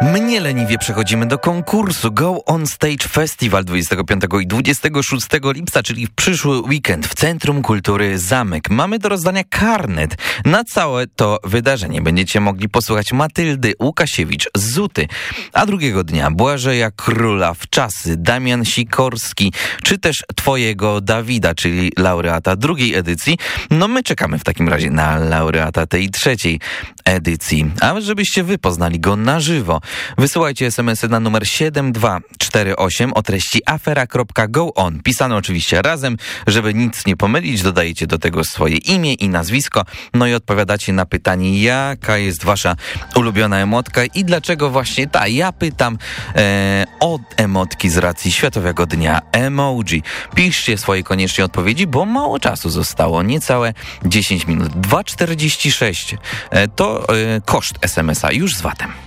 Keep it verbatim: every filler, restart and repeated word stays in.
Mnie leniwie przechodzimy do konkursu Go On Stage Festival dwudziestego piątego i dwudziestego szóstego lipca, czyli w przyszły weekend w Centrum Kultury Zamek. Mamy do rozdania karnet na całe to wydarzenie. Będziecie mogli posłuchać Matyldy Łukasiewicz z Zuty, a drugiego dnia Błażeja Króla, Wczasy, Damian Sikorski, czy też twojego Dawida, czyli laureata drugiej edycji. No my czekamy w takim razie na laureata tej trzeciej edycji. A żebyście wy poznali go na żywo, wysyłajcie es em esy na numer siedem dwa cztery osiem o treści afera kropka go on. Pisane oczywiście razem, żeby nic nie pomylić. Dodajecie do tego swoje imię i nazwisko. No i odpowiadacie na pytanie, jaka jest wasza ulubiona emotka i dlaczego właśnie ta. Ja pytam e, o emotki z racji Światowego Dnia Emoji. Piszcie swoje koniecznie odpowiedzi, bo mało czasu zostało. Niecałe dziesięć minut. dwa czterdzieści sześć e, to e, koszt es em esa już z vatem.